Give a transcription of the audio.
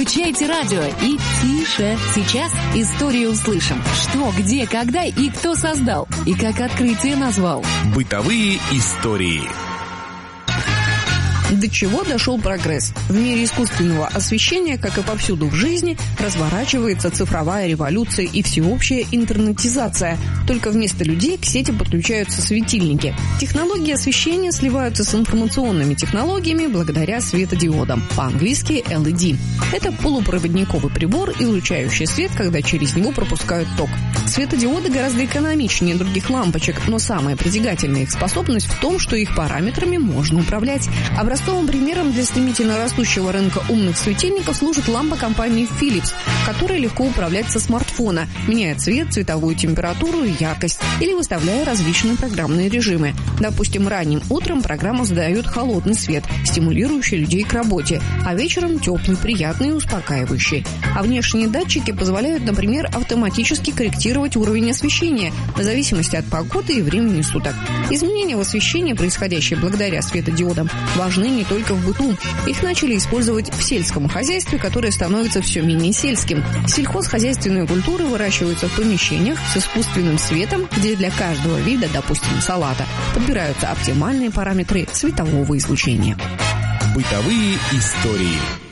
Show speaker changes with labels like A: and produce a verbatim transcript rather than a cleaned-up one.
A: Включайте радио и тише. Сейчас историю услышим. Что, где, когда и кто создал. И как открытие назвал.
B: Бытовые истории.
C: До чего дошел прогресс? В мире искусственного освещения, как и повсюду в жизни, разворачивается цифровая революция и всеобщая интернетизация. Только вместо людей к сети подключаются светильники. Технологии освещения сливаются с информационными технологиями благодаря светодиодам, по-английски эл и ди. Это полупроводниковый прибор, излучающий свет, когда через него пропускают ток. Светодиоды гораздо экономичнее других лампочек, но самая притягательная их способность в том, что их параметрами можно управлять. Образцовым примером для стремительно растущего рынка умных светильников служит лампа компании Philips, которая легко управлять со смартфона, меняя цвет, цветовую температуру и яркость, или выставляя различные программные режимы. Допустим, ранним утром программа задает холодный свет, стимулирующий людей к работе, а вечером теплый, приятный и успокаивающий. А внешние датчики позволяют, например, автоматически корректировать уровень освещения в зависимости от погоды и времени суток. Изменения в освещении, происходящие благодаря светодиодам, важны не только в быту. Их начали использовать в сельском хозяйстве, которое становится все менее сельским. Сельхозхозяйственные культуры выращиваются в помещениях с искусственным светом, где для каждого вида, допустим, салата, подбираются оптимальные параметры светового излучения.
B: Бытовые истории.